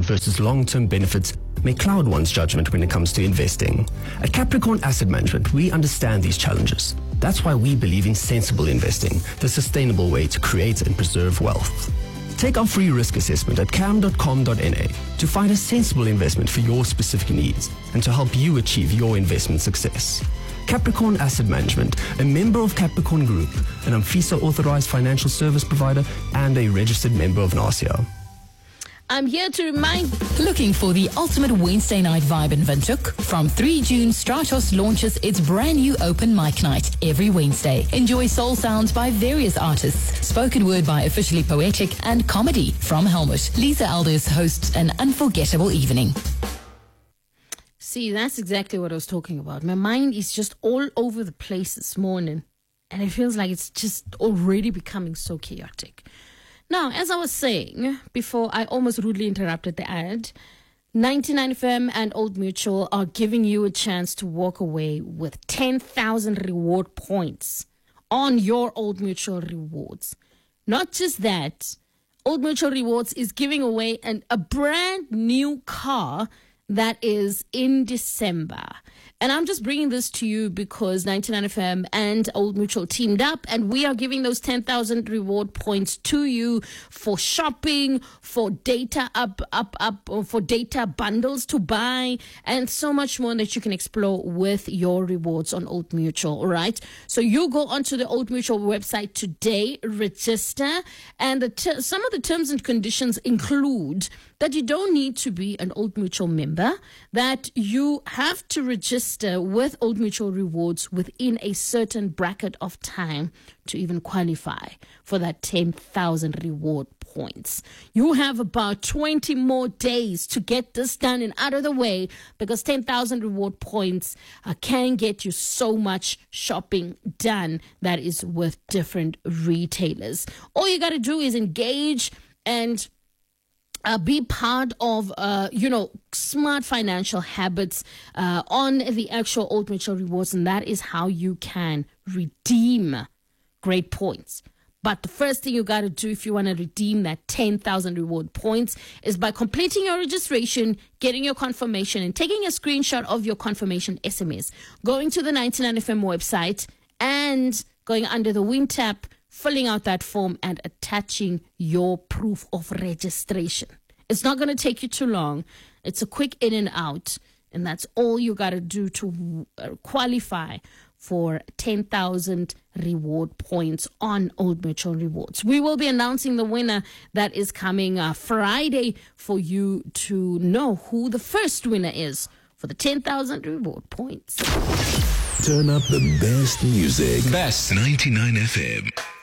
versus long-term benefits may cloud one's judgment when it comes to investing. At Capricorn Asset Management, we understand these challenges. That's why we believe in sensible investing, the sustainable way to create and preserve wealth. Take our free risk assessment at cam.com.na to find a sensible investment for your specific needs and to help you achieve your investment success. Capricorn Asset Management, a member of Capricorn Group, an AMFISA authorized financial service provider and a registered member of NASIA. I'm here to remind... Looking for the ultimate Wednesday night vibe in Windhoek? From 3 June, Stratos launches its brand new open mic night every Wednesday. Enjoy soul sounds by various artists, spoken word by Officially Poetic, and comedy from Helmut. Lisa Aldous hosts an unforgettable evening. See, that's exactly what I was talking about. My mind is just all over the place this morning, and it feels like it's just already becoming so chaotic. Now, as I was saying before, I almost rudely interrupted the ad. 99FM and Old Mutual are giving you a chance to walk away with 10,000 reward points on your Old Mutual rewards. Not just that, Old Mutual Rewards is giving away a brand new car that is in December. And I'm just bringing this to you because 99FM and Old Mutual teamed up, and we are giving those 10,000 reward points to you for shopping, for data for data bundles to buy, and so much more that you can explore with your rewards on Old Mutual. All right. So you go onto the Old Mutual website today, register, and some of the terms and conditions include that you don't need to be an Old Mutual member, that you have to register with Old Mutual Rewards within a certain bracket of time to even qualify for that 10,000 reward points. You have about 20 more days to get this done and out of the way, because 10,000 reward points can get you so much shopping done that is with different retailers. All you got to do is engage and be part of, smart financial habits on the actual Old Mutual Rewards, and that is how you can redeem great points. But the first thing you got to do if you want to redeem that 10,000 reward points is by completing your registration, getting your confirmation, and taking a screenshot of your confirmation SMS, going to the 99FM website and going under the Win tab, filling out that form and attaching your proof of registration. It's not going to take you too long. It's a quick in and out, and that's all you got to do to qualify for 10,000 reward points on Old Mutual Rewards. We will be announcing the winner that is coming Friday for you to know who the first winner is for the 10,000 reward points. Turn up the best music. Best 99 FM.